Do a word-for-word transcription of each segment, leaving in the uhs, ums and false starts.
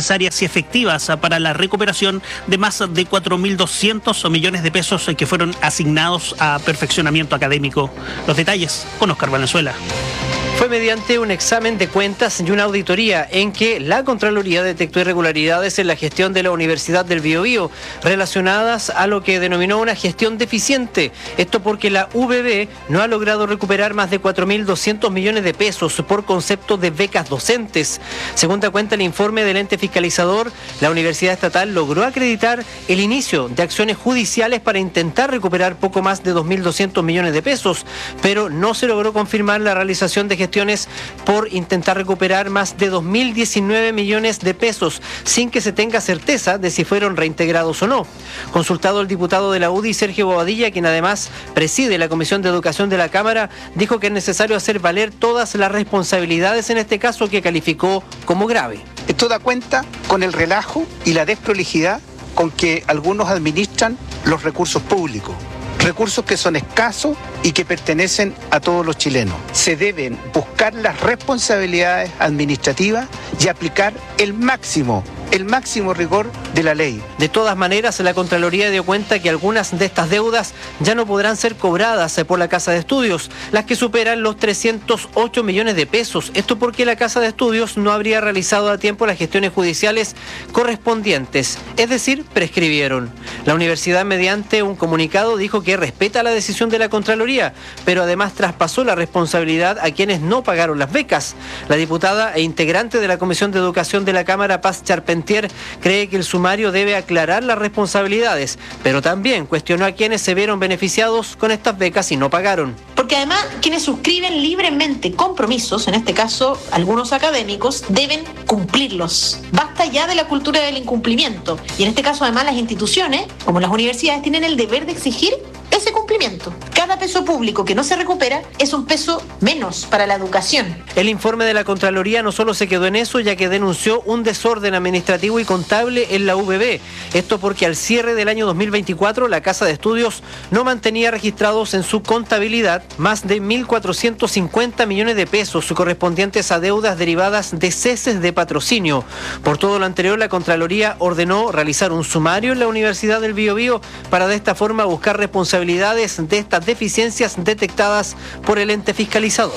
necesarias y efectivas para la recuperación de más de cuatro mil doscientos millones de pesos que fueron asignados a perfeccionamiento académico. Los detalles con Oscar Valenzuela. Fue mediante un examen de cuentas y una auditoría en que la Contraloría detectó irregularidades en la gestión de la Universidad del Biobío relacionadas a lo que denominó una gestión deficiente. Esto porque la U B B no ha logrado recuperar más de cuatro mil doscientos millones de pesos por concepto de becas docentes. Según da cuenta el informe del ente fiscalizador, la Universidad Estatal logró acreditar el inicio de acciones judiciales para intentar recuperar poco más de dos mil doscientos millones de pesos, pero no se logró confirmar la realización de gestiones por intentar recuperar más de dos mil diecinueve millones de pesos sin que se tenga certeza de si fueron reintegrados o no. Consultado el diputado de la U D I, Sergio Bobadilla, quien además preside la Comisión de Educación de la Cámara, dijo que es necesario hacer valer todas las responsabilidades en este caso, que calificó como grave. Esto da cuenta con el relajo y la desprolijidad con que algunos administran los recursos públicos. Recursos que son escasos y que pertenecen a todos los chilenos. Se deben buscar las responsabilidades administrativas y aplicar el máximo, el máximo rigor de la ley. De todas maneras, la Contraloría dio cuenta que algunas de estas deudas ya no podrán ser cobradas por la Casa de Estudios, las que superan los trescientos ocho millones de pesos. Esto porque la Casa de Estudios no habría realizado a tiempo las gestiones judiciales correspondientes, es decir, prescribieron. La universidad, mediante un comunicado, dijo que respeta la decisión de la Contraloría, pero además traspasó la responsabilidad a quienes no pagaron las becas. La diputada e integrante de la Comisión de Educación de la Cámara, Paz Charpentier, cree que el sumario debe aclarar las responsabilidades, pero también cuestionó a quienes se vieron beneficiados con estas becas y no pagaron. Porque además quienes suscriben libremente compromisos, en este caso algunos académicos, deben cumplirlos. Basta ya de la cultura del incumplimiento. Y en este caso además las instituciones, como las universidades, tienen el deber de exigir ese cumplimiento. Cada peso público que no se recupera es un peso menos para la educación. El informe de la Contraloría no solo se quedó en eso, ya que denunció un desorden administrativo y contable en la U B B. Esto porque al cierre del año dos mil veinticuatro la Casa de Estudios no mantenía registrados en su contabilidad más de mil cuatrocientos cincuenta millones de pesos correspondientes a deudas derivadas de ceses de patrocinio. Por todo lo anterior, la Contraloría ordenó realizar un sumario en la Universidad del Biobío para de esta forma buscar responsabilidades de estas deficiencias detectadas por el ente fiscalizador.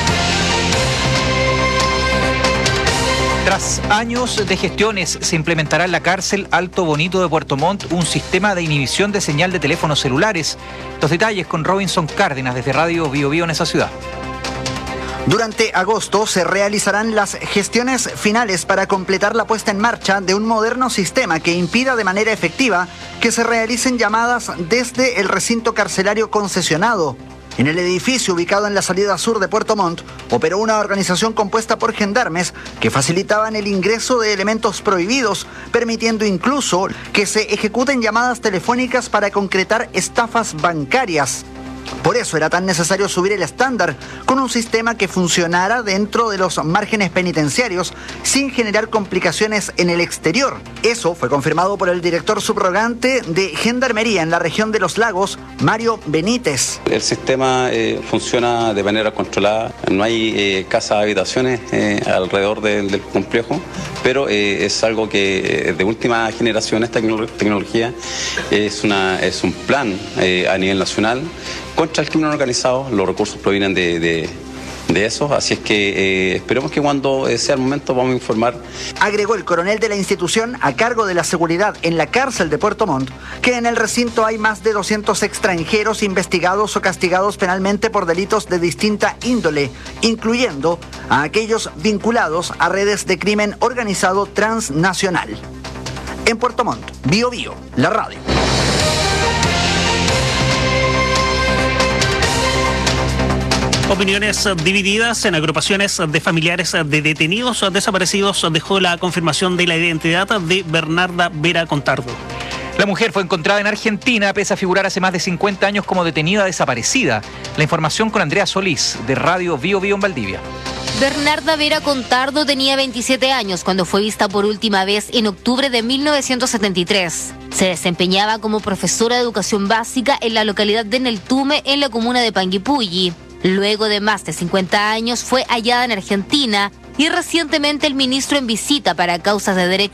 Tras años de gestiones, se implementará en la cárcel Alto Bonito de Puerto Montt un sistema de inhibición de señal de teléfonos celulares. Los detalles con Robinson Cárdenas desde Radio Bio Bio en esa ciudad. Durante agosto se realizarán las gestiones finales para completar la puesta en marcha de un moderno sistema que impida de manera efectiva que se realicen llamadas desde el recinto carcelario concesionado. En el edificio ubicado en la salida sur de Puerto Montt, operó una organización compuesta por gendarmes que facilitaban el ingreso de elementos prohibidos, permitiendo incluso que se ejecuten llamadas telefónicas para concretar estafas bancarias. Por eso era tan necesario subir el estándar con un sistema que funcionara dentro de los márgenes penitenciarios sin generar complicaciones en el exterior. Eso fue confirmado por el director subrogante de Gendarmería en la región de Los Lagos, Mario Benítez. El sistema eh, funciona de manera controlada, no hay eh, casas habitaciones eh, alrededor de, del complejo, pero eh, es algo que eh, de última generación, esta tecnología es, una, es un plan eh, a nivel nacional contra el crimen organizado. Los recursos provienen de, de, de eso, así es que eh, esperemos que cuando sea el momento vamos a informar. Agregó el coronel de la institución a cargo de la seguridad en la cárcel de Puerto Montt que en el recinto hay más de doscientos extranjeros investigados o castigados penalmente por delitos de distinta índole, incluyendo a aquellos vinculados a redes de crimen organizado transnacional. En Puerto Montt, Bio Bio, la radio. Opiniones divididas en agrupaciones de familiares de detenidos desaparecidos dejó la confirmación de la identidad de Bernarda Vera Contardo. La mujer fue encontrada en Argentina pese a figurar hace más de cincuenta años como detenida desaparecida. La información con Andrea Solís de Radio Bio Bio en Valdivia. Bernarda Vera Contardo tenía veintisiete años cuando fue vista por última vez en octubre de mil novecientos setenta y tres. Se desempeñaba como profesora de educación básica en la localidad de Neltume, en la comuna de Panguipulli. Luego de más de cincuenta años fue hallada en Argentina y recientemente el ministro en visita para causas de derechos